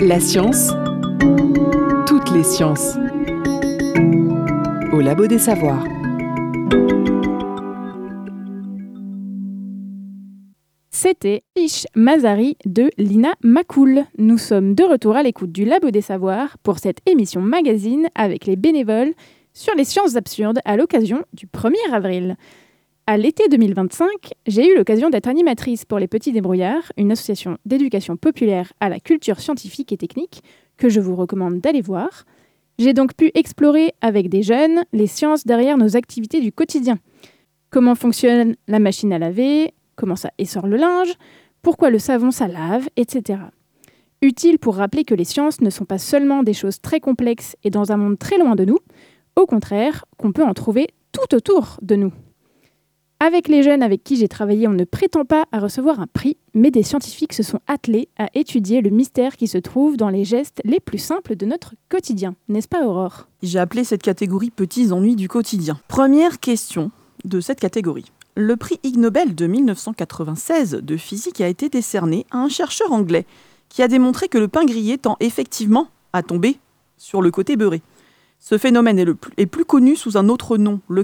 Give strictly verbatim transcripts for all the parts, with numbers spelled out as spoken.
La science, toutes les sciences, au Labo des Savoirs. C'était Fish Mazari de Lina Macoul. Nous sommes de retour à l'écoute du Labo des Savoirs pour cette émission magazine avec les bénévoles sur les sciences absurdes à l'occasion du premier avril. À l'été deux mille vingt-cinq, j'ai eu l'occasion d'être animatrice pour Les Petits Débrouillards, une association d'éducation populaire à la culture scientifique et technique que je vous recommande d'aller voir. J'ai donc pu explorer avec des jeunes les sciences derrière nos activités du quotidien. Comment fonctionne la machine à laver, comment ça essore le linge, pourquoi le savon ça lave, et cetera. Utile pour rappeler que les sciences ne sont pas seulement des choses très complexes et dans un monde très loin de nous, au contraire, qu'on peut en trouver tout autour de nous. Avec les jeunes avec qui j'ai travaillé, on ne prétend pas à recevoir un prix, mais des scientifiques se sont attelés à étudier le mystère qui se trouve dans les gestes les plus simples de notre quotidien. N'est-ce pas, Aurore ? J'ai appelé cette catégorie « Petits ennuis du quotidien ». Première question de cette catégorie. Le prix Ig Nobel de dix-neuf cent quatre-vingt-seize de physique a été décerné à un chercheur anglais qui a démontré que le pain grillé tend effectivement à tomber sur le côté beurré. Ce phénomène est, le plus, est plus connu sous un autre nom, lequel ?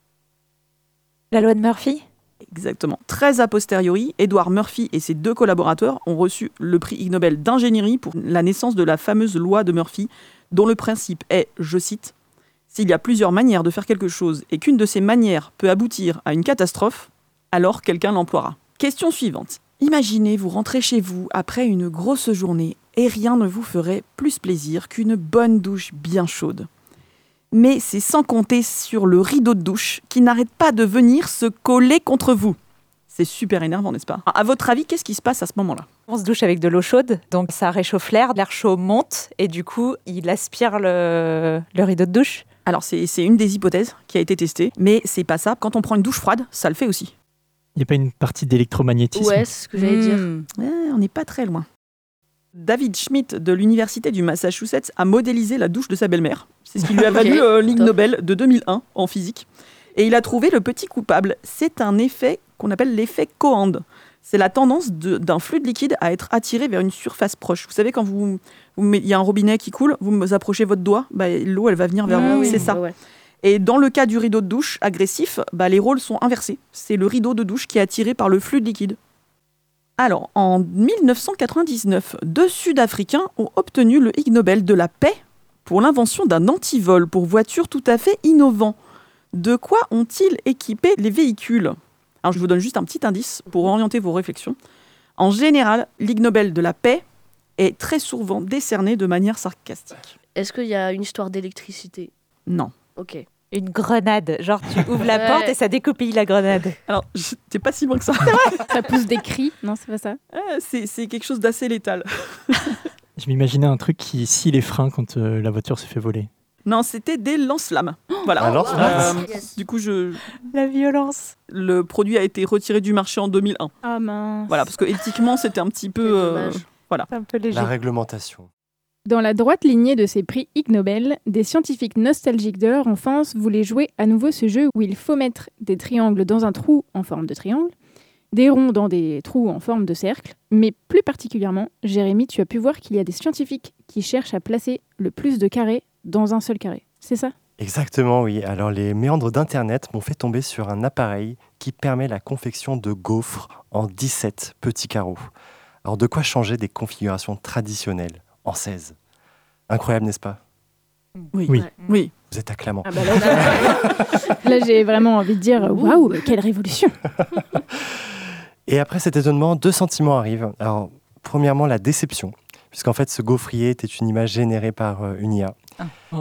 La loi de Murphy ? Exactement. Très a posteriori, Edward Murphy et ses deux collaborateurs ont reçu le prix Ig Nobel d'ingénierie pour la naissance de la fameuse loi de Murphy, dont le principe est, je cite, « S'il y a plusieurs manières de faire quelque chose et qu'une de ces manières peut aboutir à une catastrophe, alors quelqu'un l'emploiera. » Question suivante. Imaginez, vous rentrez chez vous après une grosse journée et rien ne vous ferait plus plaisir qu'une bonne douche bien chaude. Mais c'est sans compter sur le rideau de douche qui n'arrête pas de venir se coller contre vous. C'est super énervant, n'est-ce pas ? À votre avis, qu'est-ce qui se passe à ce moment-là ? On se douche avec de l'eau chaude, donc ça réchauffe l'air, l'air chaud monte et du coup, il aspire le, le rideau de douche. Alors, c'est, c'est une des hypothèses qui a été testée, mais c'est pas ça. Quand on prend une douche froide, ça le fait aussi. Il n'y a pas une partie d'électromagnétisme ? Ouais, c'est ce que j'allais dire. Mmh. Ouais, on n'est pas très loin. David Schmidt de l'université du Massachusetts a modélisé la douche de sa belle-mère. C'est ce qui lui a valu okay, euh, l'Ig Nobel de deux mille un en physique. Et il a trouvé le petit coupable. C'est un effet qu'on appelle l'effet Coanda. C'est la tendance de, d'un fluide liquide à être attiré vers une surface proche. Vous savez, quand vous, vous il y a un robinet qui coule, vous approchez votre doigt, bah, l'eau elle va venir vers ah, vous. oui, c'est ça. Ouais, ouais. Et dans le cas du rideau de douche agressif, bah, les rôles sont inversés. C'est le rideau de douche qui est attiré par le fluide liquide. Alors, en dix-neuf cent quatre-vingt-dix-neuf, deux Sud-Africains ont obtenu le Ig Nobel de la paix pour l'invention d'un antivol pour voitures tout à fait innovant. De quoi ont-ils équipé les véhicules ? Alors, je vous donne juste un petit indice pour orienter vos réflexions. En général, l'Ig Nobel de la paix est très souvent décerné de manière sarcastique. Est-ce qu'il y a une histoire d'électricité ? Non. Ok. Une grenade, genre tu ouvres la porte et ça découpille la grenade. Alors, t'es pas si loin que ça. Ça pousse des cris, non, c'est pas ça. Ah, c'est, c'est quelque chose d'assez létal. Je m'imaginais un truc qui scie les freins quand euh, la voiture se fait voler. Non, c'était des lance-flammes. Voilà. Un lance-flamme. Euh, yes. Du coup, je... La violence. Le produit a été retiré du marché en deux mille un. Ah mince. Voilà, parce que éthiquement, c'était un petit peu... Euh, voilà. C'est un peu léger. La réglementation. Dans la droite lignée de ces prix Ig Nobel, des scientifiques nostalgiques de leur enfance voulaient jouer à nouveau ce jeu où il faut mettre des triangles dans un trou en forme de triangle, des ronds dans des trous en forme de cercle, mais plus particulièrement, Jérémy, tu as pu voir qu'il y a des scientifiques qui cherchent à placer le plus de carrés dans un seul carré. C'est ça ? Exactement, oui. Alors, les méandres d'Internet m'ont fait tomber sur un appareil qui permet la confection de gaufres en dix-sept petits carreaux. Alors, de quoi changer des configurations traditionnelles en seize. Incroyable, n'est-ce pas ? Oui. Oui. Ouais. Oui. Vous êtes acclamant. Ah bah là, là, là, j'ai vraiment envie de dire waouh, quelle révolution. Et après cet étonnement, deux sentiments arrivent. Alors, premièrement, la déception, puisqu'en fait, ce gaufrier était une image générée par euh, une I A. Ah.